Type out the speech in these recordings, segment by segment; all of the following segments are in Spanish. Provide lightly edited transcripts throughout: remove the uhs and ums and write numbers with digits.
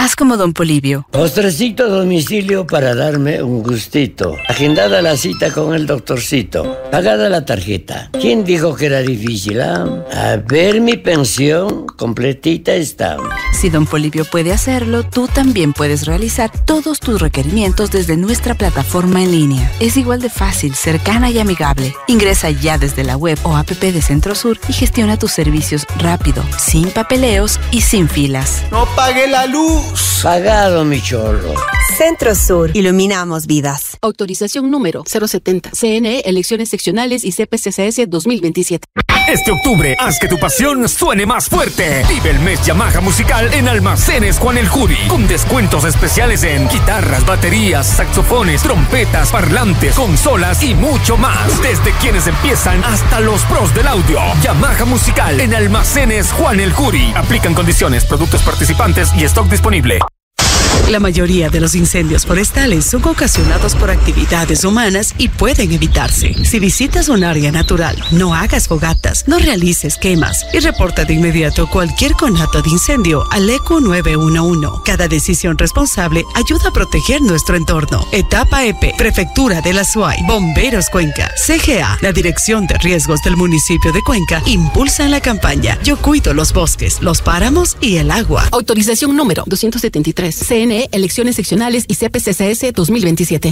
Haz como Don Polibio. Postrecito a domicilio para darme un gustito. Agendada la cita con el doctorcito. Pagada la tarjeta. ¿Quién dijo que era difícil, ah? A ver, mi pensión completita está. Si Don Polibio puede hacerlo, tú también puedes realizar todos tus requerimientos desde nuestra plataforma en línea. Es igual de fácil, cercana y amigable. Ingresa ya desde la web o app de Centrosur y gestiona tus servicios rápido, sin papeleos y sin filas. ¡No pague la luz! Pagado, mi chorro. Centrosur. Iluminamos vidas. Autorización número 070. CNE, Elecciones Seccionales y CPCCS 2027. Este octubre, haz que tu pasión suene más fuerte. Vive el mes Yamaha musical en Almacenes Juan el Juri, con descuentos especiales en guitarras, baterías, saxofones, trompetas, parlantes, consolas y mucho más. Desde quienes empiezan hasta los pros del audio. Yamaha musical en Almacenes Juan el Juri. Aplican condiciones, productos participantes y stock disponible. La mayoría de los incendios forestales son ocasionados por actividades humanas y pueden evitarse. Si visitas un área natural, no hagas fogatas, no realices quemas y reporta de inmediato cualquier conato de incendio al ECU 911. Cada decisión responsable ayuda a proteger nuestro entorno. Etapa EP, Prefectura de la SUAY, Bomberos Cuenca, CGA, la Dirección de Riesgos del municipio de Cuenca impulsan la campaña Yo cuido los bosques, los páramos y el agua. Autorización número 273. CNE, Elecciones Seccionales y CPCCS 2027.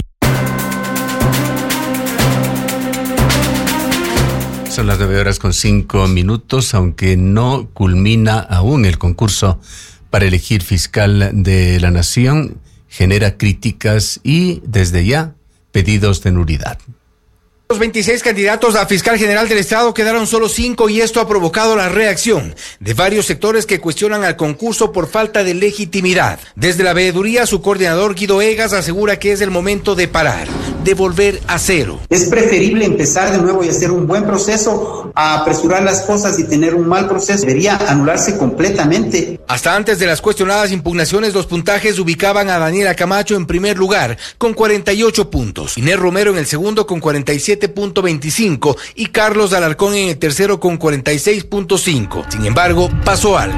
Son las 9:05, aunque no culmina aún el concurso para elegir fiscal de la Nación, genera críticas y, desde ya, pedidos de nulidad. Los 26 candidatos a fiscal general del Estado quedaron solo 5 y esto ha provocado la reacción de varios sectores que cuestionan al concurso por falta de legitimidad. Desde la veeduría, su coordinador Guido Egas asegura que es el momento de parar, de volver a cero. Es preferible empezar de nuevo y hacer un buen proceso a apresurar las cosas y tener un mal proceso. Debería anularse completamente. Hasta antes de las cuestionadas impugnaciones, los puntajes ubicaban a Daniela Camacho en primer lugar con 48 puntos, Inés Romero en el segundo con 47.25 y Carlos Alarcón en el tercero con 46.5. Sin embargo, pasó algo.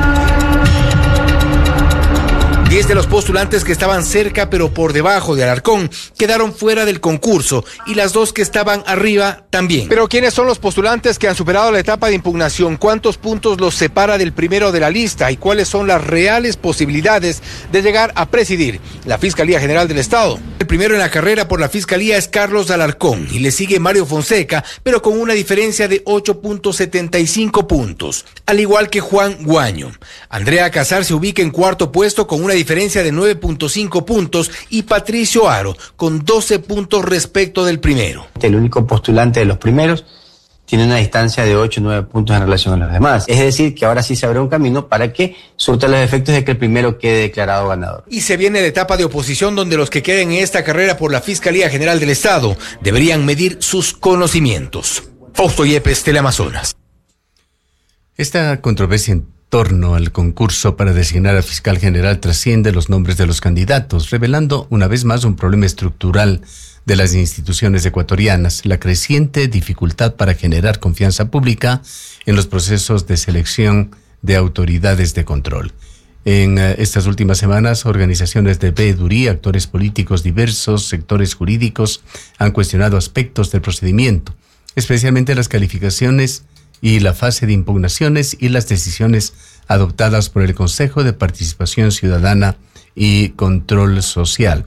10 de los postulantes que estaban cerca pero por debajo de Alarcón quedaron fuera del concurso y las 2 que estaban arriba también. Pero ¿quiénes son los postulantes que han superado la etapa de impugnación? ¿Cuántos puntos los separa del primero de la lista? ¿Y cuáles son las reales posibilidades de llegar a presidir la Fiscalía General del Estado? El primero en la carrera por la Fiscalía es Carlos Alarcón y le sigue Mario Fonseca, pero con una diferencia de 8.75 puntos, al igual que Juan Guaño. Andrea Casar se ubica en cuarto puesto con una diferencia de 9.5 puntos y Patricio Aro con 12 puntos respecto del primero. El único postulante de los primeros tiene una distancia de 8 o 9 puntos en relación a los demás. Es decir, que ahora sí se abre un camino para que surta los efectos de que el primero quede declarado ganador. Y se viene la etapa de oposición donde los que queden en esta carrera por la Fiscalía General del Estado deberían medir sus conocimientos. Fausto Yepes, Teleamazonas. Esta controversia en torno al concurso para designar a fiscal general trasciende los nombres de los candidatos, revelando una vez más un problema estructural de las instituciones ecuatorianas, la creciente dificultad para generar confianza pública en los procesos de selección de autoridades de control. En estas últimas semanas, organizaciones de veeduría, actores políticos diversos, sectores jurídicos han cuestionado aspectos del procedimiento, especialmente las calificaciones y la fase de impugnaciones y las decisiones adoptadas por el Consejo de Participación Ciudadana y Control Social.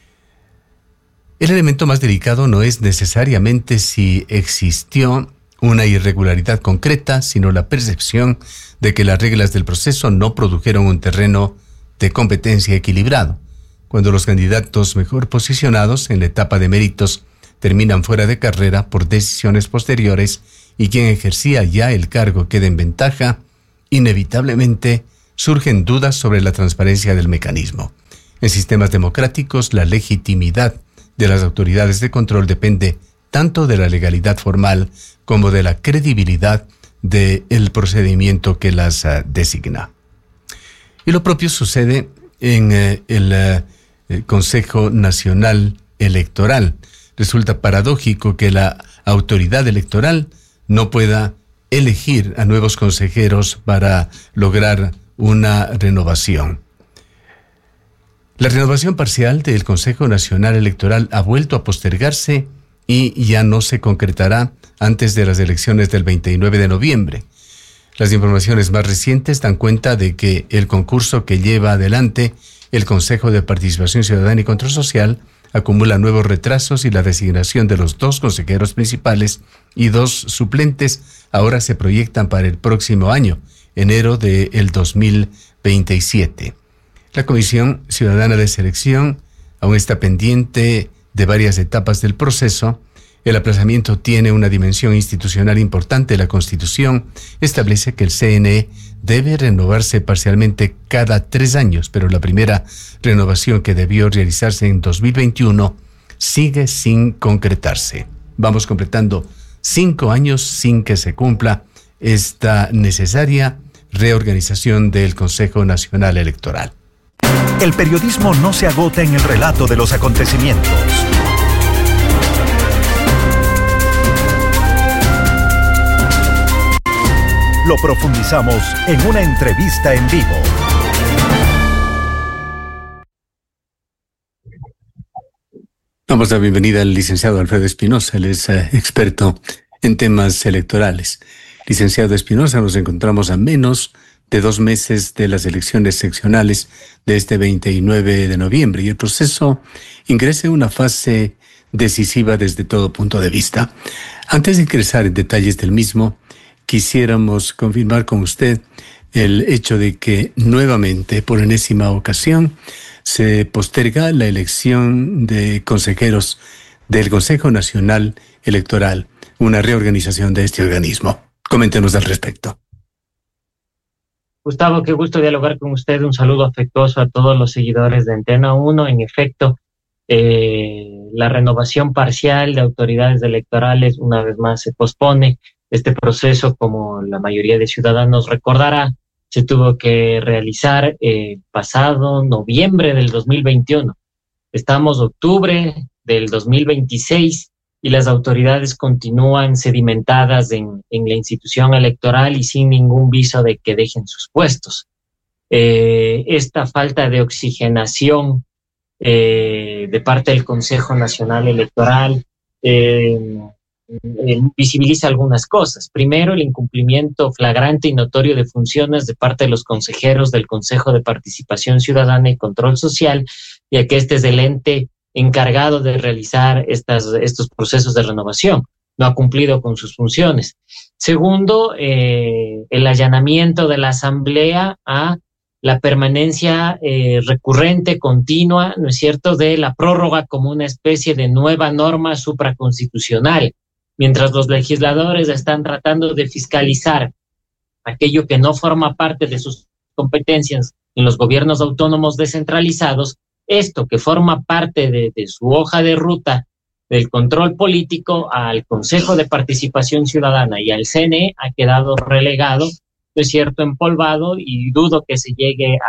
El elemento más delicado no es necesariamente si existió una irregularidad concreta, sino la percepción de que las reglas del proceso no produjeron un terreno de competencia equilibrado. Cuando los candidatos mejor posicionados en la etapa de méritos terminan fuera de carrera por decisiones posteriores y quien ejercía ya el cargo queda en ventaja, inevitablemente surgen dudas sobre la transparencia del mecanismo. En sistemas democráticos, la legitimidad de las autoridades de control depende tanto de la legalidad formal como de la credibilidad del procedimiento que las designa. Y lo propio sucede en el Consejo Nacional Electoral. Resulta paradójico que la autoridad electoral no pueda elegir a nuevos consejeros para lograr una renovación. La renovación parcial del Consejo Nacional Electoral ha vuelto a postergarse y ya no se concretará antes de las elecciones del 29 de noviembre. Las informaciones más recientes dan cuenta de que el concurso que lleva adelante el Consejo de Participación Ciudadana y Control Social acumula nuevos retrasos y la designación de los 2 consejeros principales y 2 suplentes ahora se proyectan para el próximo año, enero del 2027. La Comisión Ciudadana de Selección aún está pendiente de varias etapas del proceso. El aplazamiento tiene una dimensión institucional importante. La Constitución establece que el CNE debe renovarse parcialmente cada 3 años, pero la primera renovación, que debió realizarse en 2021, sigue sin concretarse. Vamos completando 5 años sin que se cumpla esta necesaria reorganización del Consejo Nacional Electoral. El periodismo no se agota en el relato de los acontecimientos. Lo profundizamos en una entrevista en vivo. Damos la bienvenida al licenciado Alfredo Espinosa. Él es experto en temas electorales. Licenciado Espinosa, nos encontramos a menos de 2 meses de las elecciones seccionales de este 29 de noviembre y el proceso ingresa en una fase decisiva desde todo punto de vista. Antes de ingresar en detalles del mismo, quisiéramos confirmar con usted el hecho de que nuevamente, por enésima ocasión, se posterga la elección de consejeros del Consejo Nacional Electoral, una reorganización de este organismo. Coméntenos al respecto. Gustavo, qué gusto dialogar con usted. Un saludo afectuoso a todos los seguidores de Antena 1. En efecto, la renovación parcial de autoridades electorales una vez más se pospone. Este proceso, como la mayoría de ciudadanos recordará, se tuvo que realizar pasado noviembre del 2021. Estamos octubre del 2026 y las autoridades continúan sedimentadas en la institución electoral y sin ningún viso de que dejen sus puestos. Esta falta de oxigenación de parte del Consejo Nacional Electoral visibiliza algunas cosas. Primero, el incumplimiento flagrante y notorio de funciones de parte de los consejeros del Consejo de Participación Ciudadana y Control Social, ya que este es el ente encargado de realizar estos procesos de renovación. No ha cumplido con sus funciones. Segundo, el allanamiento de la Asamblea a la permanencia recurrente, continua, ¿no es cierto?, de la prórroga como una especie de nueva norma supraconstitucional, mientras los legisladores están tratando de fiscalizar aquello que no forma parte de sus competencias en los gobiernos autónomos descentralizados. Esto que forma parte de su hoja de ruta del control político al Consejo de Participación Ciudadana y al CNE ha quedado relegado, ¿no es cierto?, empolvado, y dudo que se llegue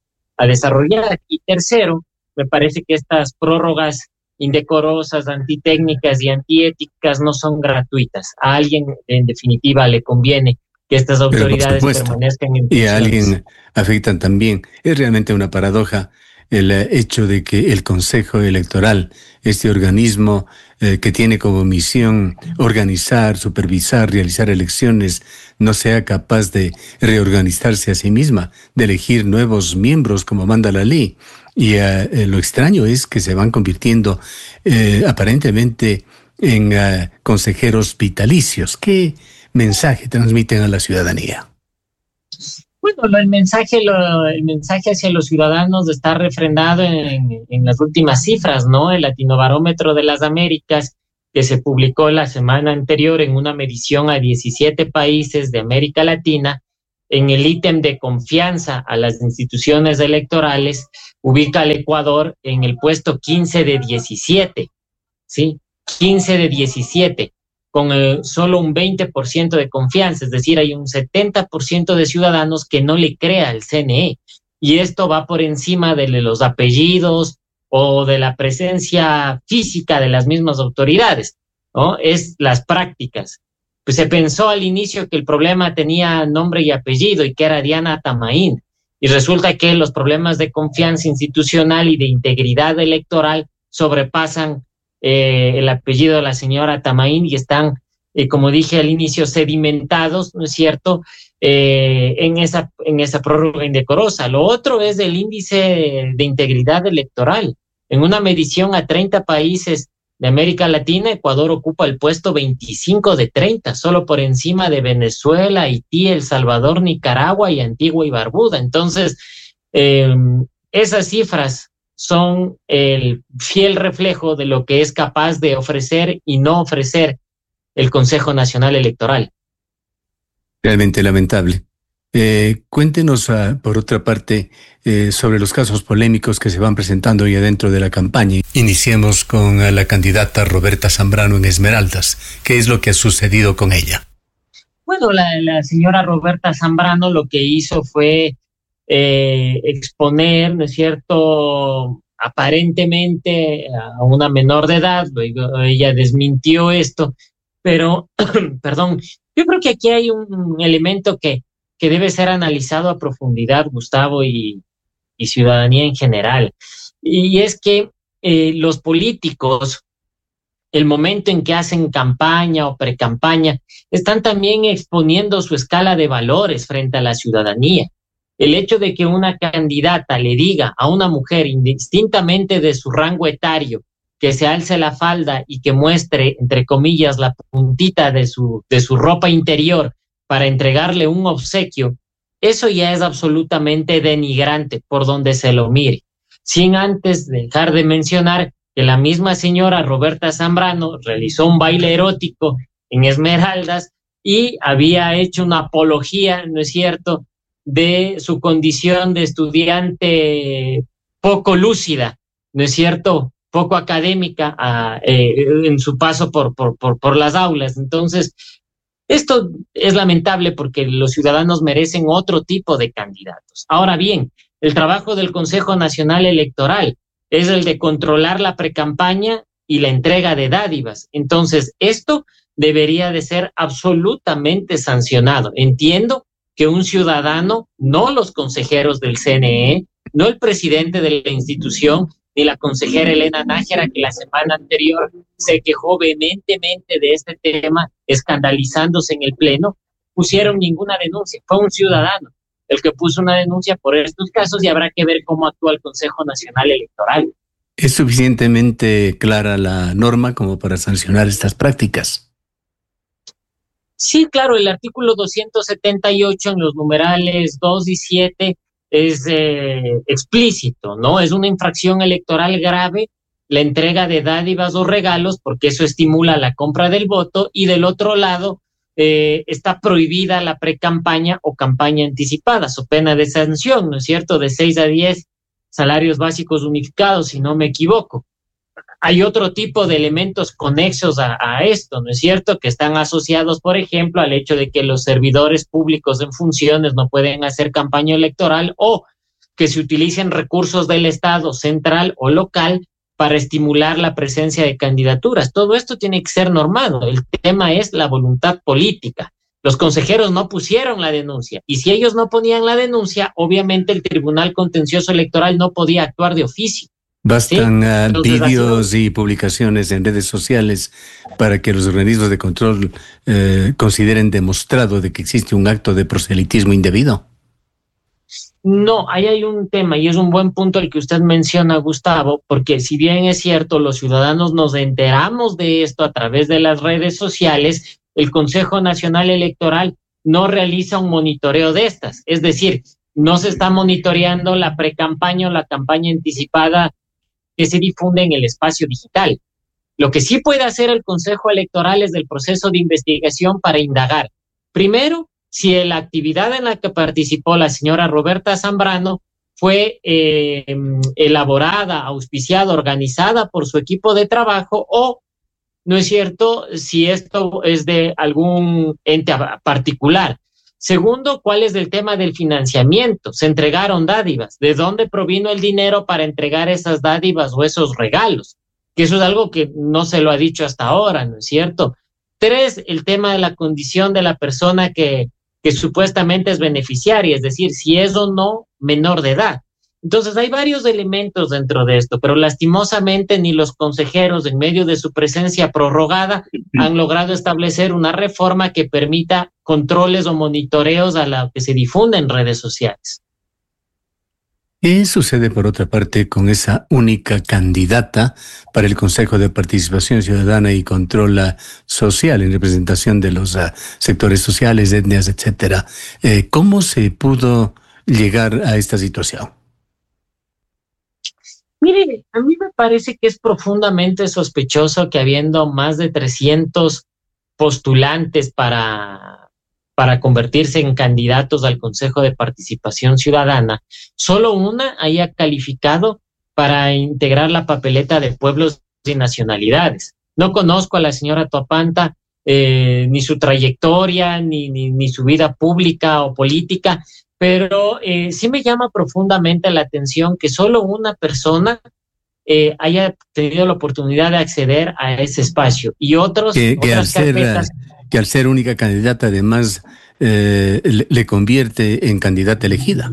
a desarrollar. Y tercero, me parece que estas prórrogas indecorosas, antitécnicas y antiéticas no son gratuitas. A alguien, en definitiva, le conviene que estas autoridades permanezcan en funciones. Y a alguien afectan también. Es realmente una paradoja el hecho de que el Consejo Electoral, este organismo que tiene como misión organizar, supervisar, realizar elecciones, no sea capaz de reorganizarse a sí misma, de elegir nuevos miembros como manda la ley. Y lo extraño es que se van convirtiendo aparentemente en consejeros vitalicios. ¿Qué mensaje transmiten a la ciudadanía? Bueno, el mensaje hacia los ciudadanos está refrendado en las últimas cifras, ¿no? El Latinobarómetro de las Américas, que se publicó la semana anterior en una medición a 17 países de América Latina, en el ítem de confianza a las instituciones electorales, ubica al Ecuador en el puesto 15 de 17, ¿sí? 15 de 17. Con solo un 20% de confianza, es decir, hay un 70% de ciudadanos que no le crea al CNE, y esto va por encima de los apellidos o de la presencia física de las mismas autoridades, ¿no? Es las prácticas. Pues se pensó al inicio que el problema tenía nombre y apellido y que era Diana Tamaín, y resulta que los problemas de confianza institucional y de integridad electoral sobrepasan el apellido de la señora Tamaín y están, como dije al inicio, sedimentados, ¿no es cierto?, en esa prórroga indecorosa. Lo otro es el índice de integridad electoral. En una medición a 30 países de América Latina, Ecuador ocupa el puesto 25 de 30, solo por encima de Venezuela, Haití, El Salvador, Nicaragua y Antigua y Barbuda. Entonces, esas cifras son el fiel reflejo de lo que es capaz de ofrecer y no ofrecer el Consejo Nacional Electoral. Realmente lamentable. Cuéntenos, por otra parte, sobre los casos polémicos que se van presentando ya dentro de la campaña. Iniciemos con la candidata Roberta Zambrano en Esmeraldas. ¿Qué es lo que ha sucedido con ella? Bueno, la señora Roberta Zambrano lo que hizo fue exponer, ¿no es cierto?, aparentemente a una menor de edad. Luego ella desmintió esto, pero, perdón, yo creo que aquí hay un elemento que debe ser analizado a profundidad, Gustavo, y ciudadanía en general. Y es que los políticos, el momento en que hacen campaña o precampaña, están también exponiendo su escala de valores frente a la ciudadanía. El hecho de que una candidata le diga a una mujer, indistintamente de su rango etario, que se alce la falda y que muestre, entre comillas, la puntita de su ropa interior para entregarle un obsequio, eso ya es absolutamente denigrante por donde se lo mire. Sin antes dejar de mencionar que la misma señora Roberta Zambrano realizó un baile erótico en Esmeraldas y había hecho una apología, ¿no es cierto?, de su condición de estudiante poco lúcida, ¿no es cierto?, poco académica en su paso por las aulas. Entonces, esto es lamentable porque los ciudadanos merecen otro tipo de candidatos. Ahora bien, el trabajo del Consejo Nacional Electoral es el de controlar la precampaña y la entrega de dádivas. Entonces, esto debería de ser absolutamente sancionado. Entiendo que un ciudadano, no los consejeros del CNE, no el presidente de la institución, ni la consejera Elena Nájera, que la semana anterior se quejó vehementemente de este tema, escandalizándose en el Pleno, pusieron ninguna denuncia. Fue un ciudadano el que puso una denuncia por estos casos y habrá que ver cómo actúa el Consejo Nacional Electoral. ¿Es suficientemente clara la norma como para sancionar estas prácticas? Sí, claro, el artículo 278 en los numerales 2 y 7 es explícito, ¿no? Es una infracción electoral grave la entrega de dádivas o regalos, porque eso estimula la compra del voto, y del otro lado está prohibida la precampaña o campaña anticipada, so pena de sanción, ¿no es cierto?, de 6 a 10 salarios básicos unificados, si no me equivoco. Hay otro tipo de elementos conexos a esto, ¿no es cierto?, que están asociados, por ejemplo, al hecho de que los servidores públicos en funciones no pueden hacer campaña electoral o que se utilicen recursos del Estado central o local para estimular la presencia de candidaturas. Todo esto tiene que ser normado. El tema es la voluntad política. Los consejeros no pusieron la denuncia y si ellos no ponían la denuncia, obviamente el Tribunal Contencioso Electoral no podía actuar de oficio. Bastan ¿sí? vídeos y publicaciones en redes sociales para que los organismos de control consideren demostrado de que existe un acto de proselitismo indebido. No, ahí hay un tema y es un buen punto el que usted menciona, Gustavo, porque si bien es cierto, los ciudadanos nos enteramos de esto a través de las redes sociales, el Consejo Nacional Electoral no realiza un monitoreo de estas. Es decir, no se está monitoreando la precampaña o la campaña anticipada que se difunde en el espacio digital. Lo que sí puede hacer el Consejo Electoral es el proceso de investigación para indagar. Primero, si la actividad en la que participó la señora Roberta Zambrano fue elaborada, auspiciada, organizada por su equipo de trabajo o, no es cierto, si esto es de algún ente particular. Segundo, ¿cuál es el tema del financiamiento? Se entregaron dádivas. ¿De dónde provino el dinero para entregar esas dádivas o esos regalos? Que eso es algo que no se lo ha dicho hasta ahora, ¿no es cierto? 3, el tema de la condición de la persona que supuestamente es beneficiaria, es decir, si es o no menor de edad. Entonces hay varios elementos dentro de esto, pero lastimosamente ni los consejeros, en medio de su presencia prorrogada, han logrado establecer una reforma que permita controles o monitoreos a lo que se difunde en redes sociales. ¿Qué sucede, por otra parte, con esa única candidata para el Consejo de Participación Ciudadana y Control Social en representación de los sectores sociales, etnias, etcétera? ¿Cómo se pudo llegar a esta situación? Mire, a mí me parece que es profundamente sospechoso que habiendo más de 300 postulantes para convertirse en candidatos al Consejo de Participación Ciudadana, solo una haya calificado para integrar la papeleta de pueblos y nacionalidades. No conozco a la señora Toapanta, ni su trayectoria, ni su vida pública o política, pero sí me llama profundamente la atención que solo una persona haya tenido la oportunidad de acceder a ese espacio y otras carpetas. Que al ser única candidata, además, le convierte en candidata elegida.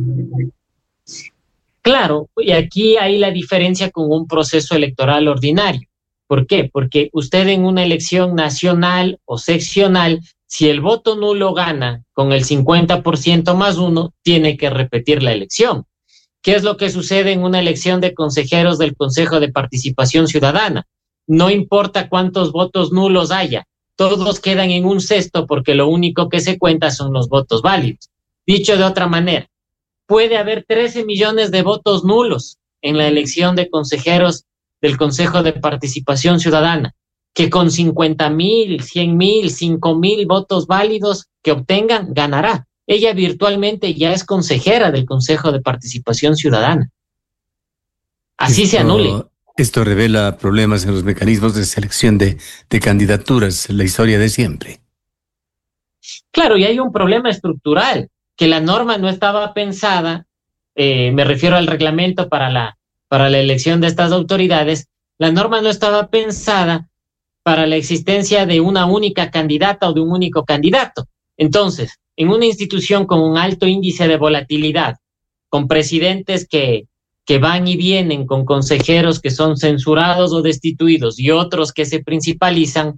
Claro, y aquí hay la diferencia con un proceso electoral ordinario. ¿Por qué? Porque usted en una elección nacional o seccional, si el voto nulo gana con el 50% más uno, tiene que repetir la elección. ¿Qué es lo que sucede en una elección de consejeros del Consejo de Participación Ciudadana? No importa cuántos votos nulos haya, todos quedan en un cesto porque lo único que se cuenta son los votos válidos. Dicho de otra manera, puede haber 13 millones de votos nulos en la elección de consejeros del Consejo de Participación Ciudadana, que con 50,000, 100,000, 5,000 votos válidos que obtengan, ganará. Ella virtualmente ya es consejera del Consejo de Participación Ciudadana. Así se anule. Esto revela problemas en los mecanismos de selección de candidaturas, la historia de siempre. Claro, y hay un problema estructural, que la norma no estaba pensada, me refiero al reglamento para la elección de estas autoridades, la norma no estaba pensada para la existencia de una única candidata o de un único candidato. Entonces, en una institución con un alto índice de volatilidad, con presidentes que van y vienen, con consejeros que son censurados o destituidos y otros que se principalizan,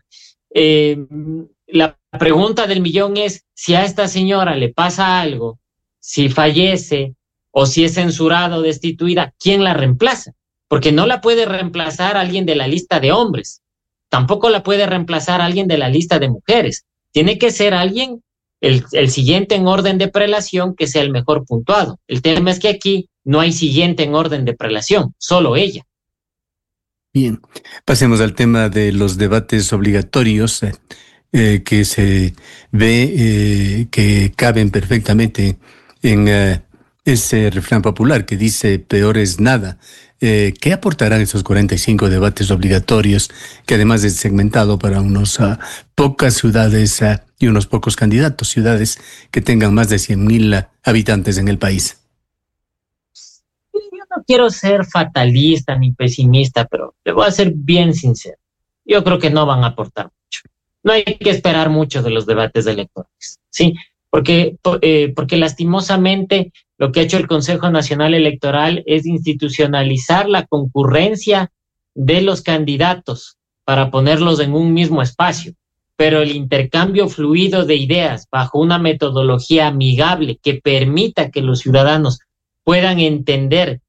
la pregunta del millón es si a esta señora le pasa algo, si fallece o si es censurada o destituida, ¿quién la reemplaza? Porque no la puede reemplazar alguien de la lista de hombres, tampoco la puede reemplazar alguien de la lista de mujeres. Tiene que ser alguien, el siguiente en orden de prelación, que sea el mejor puntuado. El tema es que aquí no hay siguiente en orden de prelación, solo ella. Bien, pasemos al tema de los debates obligatorios que se ve que caben perfectamente en ese refrán popular que dice peor es nada. ¿Qué aportarán esos 45 debates obligatorios que además es segmentado para unos pocas ciudades y unos pocos candidatos, ciudades que tengan más de 100,000 habitantes en el país? Yo no quiero ser fatalista ni pesimista, pero le voy a ser bien sincero. Yo creo que no van a aportar mucho. No hay que esperar mucho de los debates electorales, ¿sí? Porque lastimosamente lo que ha hecho el Consejo Nacional Electoral es institucionalizar la concurrencia de los candidatos para ponerlos en un mismo espacio. Pero el intercambio fluido de ideas bajo una metodología amigable que permita que los ciudadanos puedan entender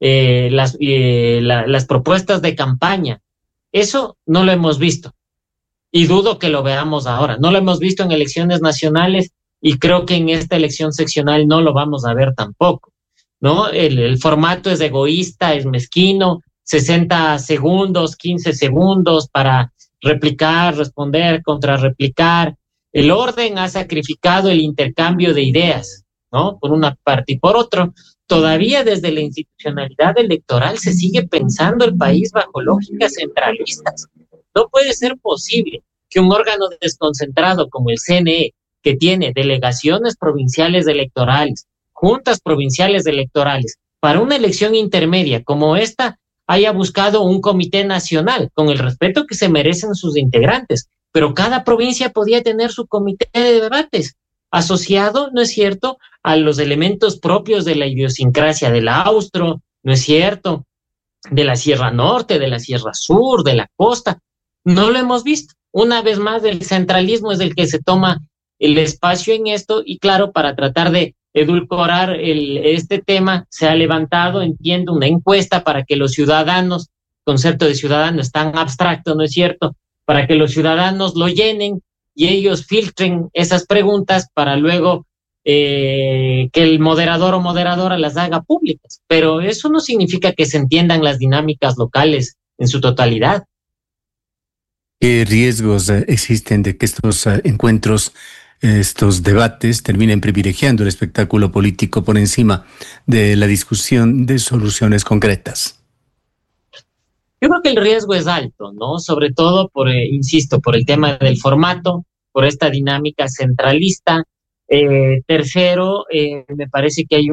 las propuestas de campaña, eso no lo hemos visto. Y dudo que lo veamos ahora. No lo hemos visto en elecciones nacionales y creo que en esta elección seccional no lo vamos a ver tampoco, ¿no? El formato es egoísta, es mezquino, 60 segundos, 15 segundos para replicar, responder, contrarreplicar. El orden ha sacrificado el intercambio de ideas, ¿no? Por una parte. Y por otro, todavía desde la institucionalidad electoral se sigue pensando el país bajo lógicas centralistas. No puede ser posible que un órgano desconcentrado como el CNE, que tiene delegaciones provinciales electorales, juntas provinciales electorales, para una elección intermedia como esta, haya buscado un comité nacional, con el respeto que se merecen sus integrantes, pero cada provincia podía tener su comité de debates. asociado, ¿no es cierto?, a los elementos propios de la idiosincrasia del austro, ¿no es cierto?, de la Sierra Norte, de la Sierra Sur, de la costa. No lo hemos visto. Una vez más, el centralismo es el que se toma el espacio en esto, y claro, para tratar de edulcorar este tema, se ha levantado, entiendo, una encuesta para que los ciudadanos, concepto de ciudadano es tan abstracto, ¿no es cierto?, para que los ciudadanos lo llenen y ellos filtren esas preguntas para luego que el moderador o moderadora las haga públicas. Pero eso no significa que se entiendan las dinámicas locales en su totalidad. ¿Qué riesgos existen de que estos encuentros, estos debates, terminen privilegiando el espectáculo político por encima de la discusión de soluciones concretas? Yo creo que el riesgo es alto, ¿no? Sobre todo insisto, por el tema del formato, por esta dinámica centralista. Tercero, me parece que hay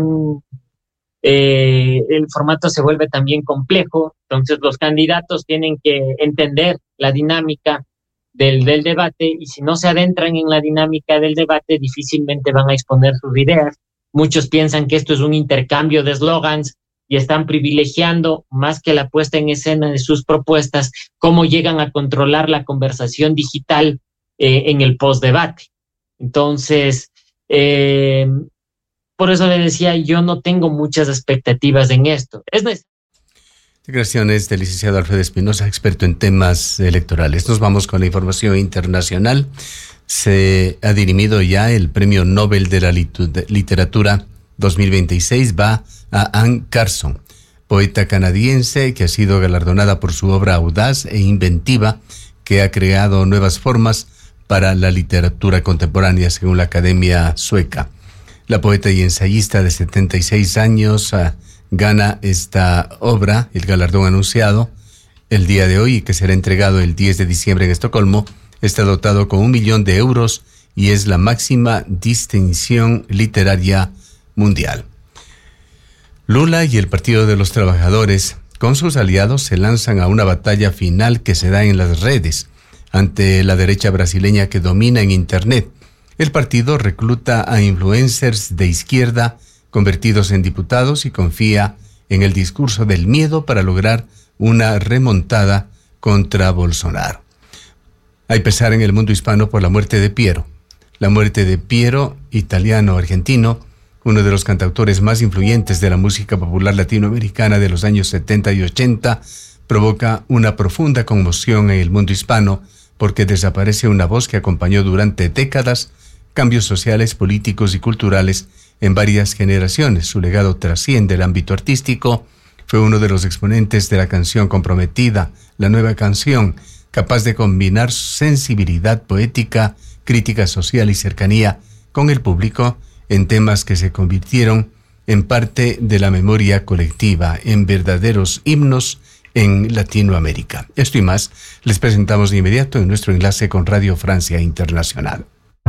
el formato se vuelve también complejo, entonces los candidatos tienen que entender la dinámica del debate, y si no se adentran en la dinámica del debate, difícilmente van a exponer sus ideas. Muchos piensan que esto es un intercambio de eslogans y están privilegiando, más que la puesta en escena de sus propuestas, cómo llegan a controlar la conversación digital en el postdebate. Entonces, por eso le decía, yo no tengo muchas expectativas en esto. Declaraciones del licenciado Alfredo Espinosa, experto en temas electorales. Nos vamos con la información internacional. Se ha dirimido ya el Premio Nobel de la Literatura 2026. Va a Anne Carson, poeta canadiense que ha sido galardonada por su obra audaz e inventiva, que ha creado nuevas formas para la literatura contemporánea, según la Academia Sueca. La poeta y ensayista de 76 años gana esta obra, el galardón anunciado el día de hoy y que será entregado el 10 de diciembre en Estocolmo. Está dotado con 1 millón de euros y es la máxima distinción literaria mundial. Lula y el Partido de los Trabajadores, con sus aliados, se lanzan a una batalla final que se da en las redes ante la derecha brasileña que domina en Internet. El partido recluta a influencers de izquierda convertidos en diputados y confía en el discurso del miedo para lograr una remontada contra Bolsonaro. Hay pesar en el mundo hispano por la muerte de Piero. La muerte de Piero, italiano-argentino, uno de los cantautores más influyentes de la música popular latinoamericana de los años 70 y 80, provoca una profunda conmoción en el mundo hispano porque desaparece una voz que acompañó durante décadas cambios sociales, políticos y culturales en varias generaciones. Su legado trasciende el ámbito artístico. Fue uno de los exponentes de la canción comprometida, la nueva canción, capaz de combinar sensibilidad poética, crítica social y cercanía con el público en temas que se convirtieron en parte de la memoria colectiva, en verdaderos himnos en Latinoamérica. Esto y más les presentamos de inmediato en nuestro enlace con Radio Francia Internacional.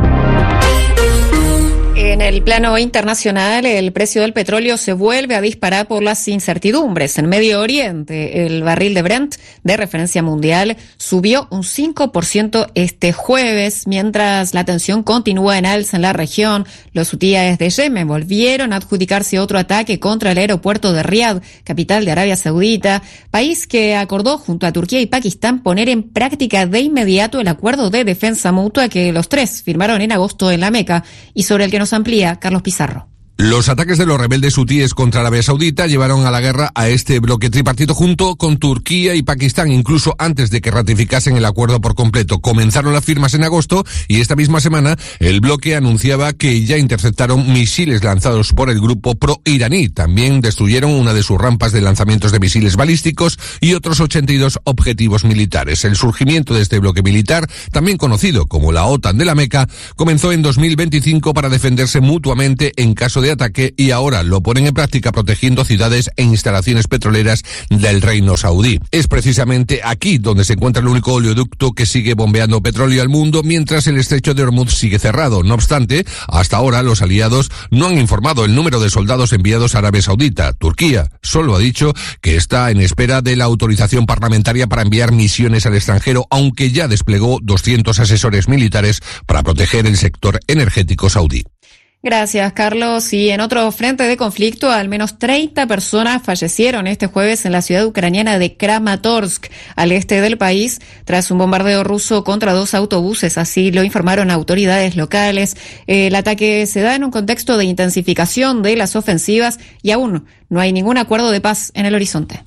En el plano internacional, el precio del petróleo se vuelve a disparar por las incertidumbres. En Medio Oriente, el barril de Brent, de referencia mundial, subió un 5% este jueves, mientras la tensión continúa en alza en la región. Los hutíes de Yemen volvieron a adjudicarse otro ataque contra el aeropuerto de Riad, capital de Arabia Saudita, país que acordó junto a Turquía y Pakistán poner en práctica de inmediato el acuerdo de defensa mutua que los tres firmaron en agosto en la Meca y sobre el que nos amplía Carlos Pizarro. Los ataques de los rebeldes hutíes contra Arabia Saudita llevaron a la guerra a este bloque tripartito junto con Turquía y Pakistán, incluso antes de que ratificasen el acuerdo por completo. Comenzaron las firmas en agosto y esta misma semana el bloque anunciaba que ya interceptaron misiles lanzados por el grupo pro-iraní. También destruyeron una de sus rampas de lanzamientos de misiles balísticos y otros 82 objetivos militares. El surgimiento de este bloque militar, también conocido como la OTAN de la Meca, comenzó en 2025 para defenderse mutuamente en caso de ataque y ahora lo ponen en práctica protegiendo ciudades e instalaciones petroleras del Reino Saudí. Es precisamente aquí donde se encuentra el único oleoducto que sigue bombeando petróleo al mundo, mientras el estrecho de Hormuz sigue cerrado. No obstante, hasta ahora los aliados no han informado el número de soldados enviados a Arabia Saudita. Turquía solo ha dicho que está en espera de la autorización parlamentaria para enviar misiones al extranjero, aunque ya desplegó 200 asesores militares para proteger el sector energético saudí. Gracias, Carlos. Y en otro frente de conflicto, al menos 30 personas fallecieron este jueves en la ciudad ucraniana de Kramatorsk, al este del país, tras un bombardeo ruso contra 2 autobuses. Así lo informaron autoridades locales. El ataque se da en un contexto de intensificación de las ofensivas y aún no hay ningún acuerdo de paz en el horizonte.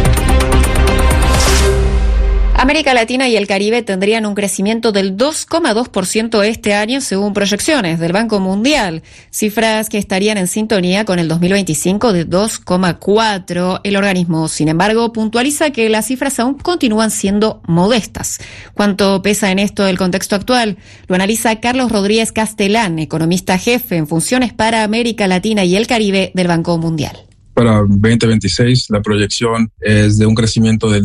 América Latina y el Caribe tendrían un crecimiento del 2,2% este año, según proyecciones del Banco Mundial, cifras que estarían en sintonía con el 2025 de 2,4%. El organismo, sin embargo, puntualiza que las cifras aún continúan siendo modestas. ¿Cuánto pesa en esto el contexto actual? Lo analiza Carlos Rodríguez Castelán, economista jefe en funciones para América Latina y el Caribe del Banco Mundial. Para 2026 la proyección es de un crecimiento del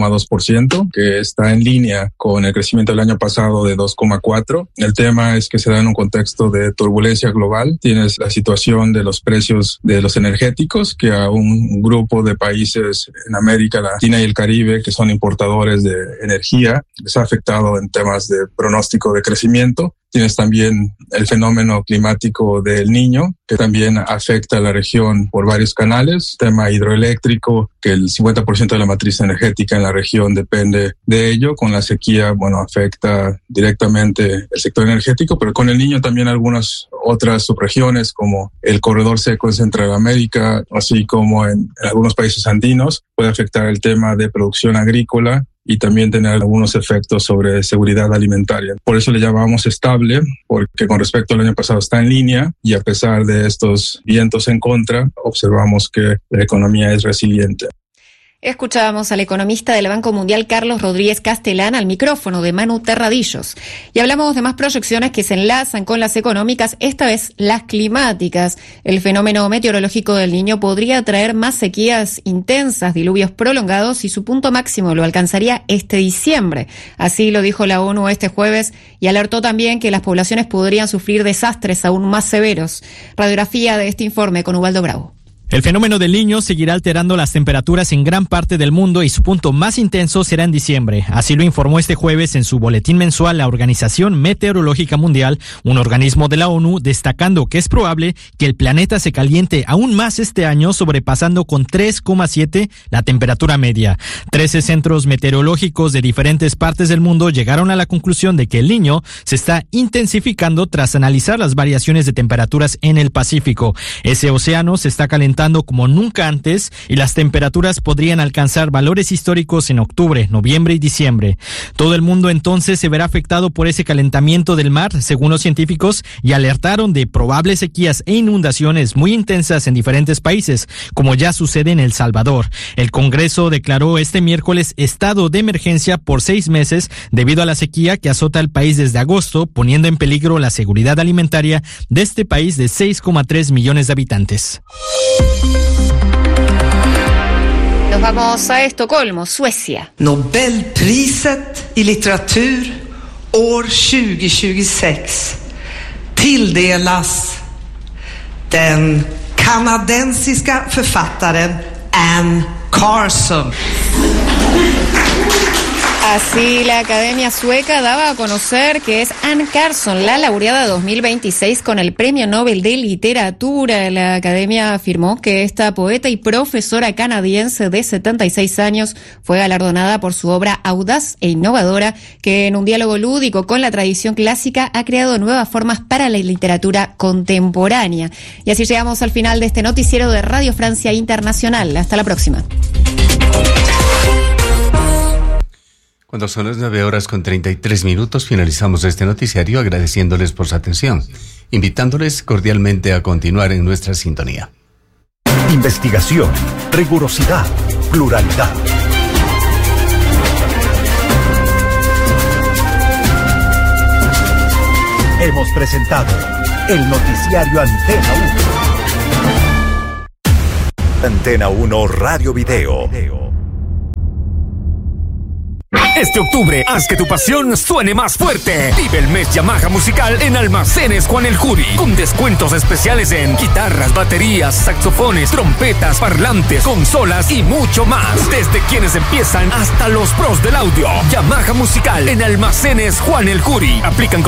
2,2%, que está en línea con el crecimiento del año pasado de 2,4%. El tema es que se da en un contexto de turbulencia global. Tienes la situación de los precios de los energéticos, que a un grupo de países en América Latina y el Caribe que son importadores de energía les ha afectado en temas de pronóstico de crecimiento. Tienes también el fenómeno climático del Niño, que también afecta a la región por varios canales. Tema hidroeléctrico, que el 50% de la matriz energética en la región depende de ello. Con la sequía, afecta directamente el sector energético, pero con el Niño también algunas otras subregiones, como el corredor seco en Centroamérica, así como en algunos países andinos, puede afectar el tema de producción agrícola y también tener algunos efectos sobre seguridad alimentaria. Por eso le llamamos estable, porque con respecto al año pasado está en línea y a pesar de estos vientos en contra, observamos que la economía es resiliente. Escuchábamos al economista del Banco Mundial Carlos Rodríguez Castelán al micrófono de Manu Terradillos. Y hablamos de más proyecciones que se enlazan con las económicas, esta vez las climáticas. El fenómeno meteorológico del Niño podría traer más sequías intensas, diluvios prolongados y su punto máximo lo alcanzaría este diciembre. Así lo dijo la ONU este jueves y alertó también que las poblaciones podrían sufrir desastres aún más severos. Radiografía de este informe con Ubaldo Bravo. El fenómeno del Niño seguirá alterando las temperaturas en gran parte del mundo y su punto más intenso será en diciembre. Así lo informó este jueves en su boletín mensual la Organización Meteorológica Mundial, un organismo de la ONU, destacando que es probable que el planeta se caliente aún más este año, sobrepasando con 3,7 la temperatura media. 13 centros meteorológicos de diferentes partes del mundo llegaron a la conclusión de que el Niño se está intensificando tras analizar las variaciones de temperaturas en el Pacífico. Ese océano se está calentando como nunca antes y las temperaturas podrían alcanzar valores históricos en octubre, noviembre y diciembre. Todo el mundo entonces se verá afectado por ese calentamiento del mar, según los científicos, y alertaron de probables sequías e inundaciones muy intensas en diferentes países, como ya sucede en El Salvador. El Congreso declaró este miércoles estado de emergencia por 6 meses debido a la sequía que azota al país desde agosto, poniendo en peligro la seguridad alimentaria de este país de 6,3 millones de habitantes. Nos vamos a Estocolmo, Suecia. Nobelpriset i litteratur år 2026 tilldelas den kanadensiska författaren Anne Carson. Así la Academia Sueca daba a conocer que es Anne Carson, la laureada 2026 con el Premio Nobel de Literatura. La Academia afirmó que esta poeta y profesora canadiense de 76 años fue galardonada por su obra audaz e innovadora, que en un diálogo lúdico con la tradición clásica ha creado nuevas formas para la literatura contemporánea. Y así llegamos al final de este noticiero de Radio Francia Internacional. Hasta la próxima. Cuando son las 9:33, finalizamos este noticiario agradeciéndoles por su atención, invitándoles cordialmente a continuar en nuestra sintonía. Investigación, rigurosidad, pluralidad. Hemos presentado el noticiario Antena 1. Antena 1 Radio Video. Este octubre, haz que tu pasión suene más fuerte. Vive el mes Yamaha musical en Almacenes Juan el Jury, con descuentos especiales en guitarras, baterías, saxofones, trompetas, parlantes, consolas y mucho más. Desde quienes empiezan hasta los pros del audio. Yamaha musical en Almacenes Juan el Jury. Aplican